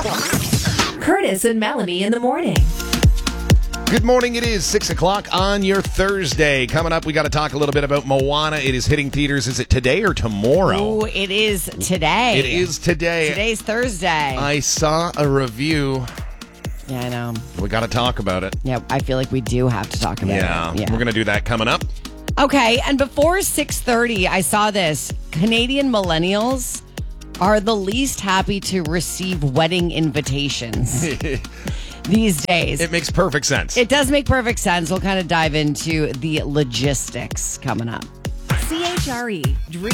Curtis and Melanie in the morning. Good morning. It is 6 o'clock on your Thursday. Coming up, we got to talk a little bit about Moana. It is hitting theaters. Is it today or tomorrow? Oh, it is today. It is today. Today's Thursday. I saw a review. Yeah, I know. We got to talk about it. Yeah, I feel like we do have to talk about it. We're going to do that coming up. Okay, and before 6:30, I saw this. Canadian millennials are the least happy to receive wedding invitations these days. It makes perfect sense. It does make perfect sense. We'll kind of dive into the logistics coming up. CHRE, Dream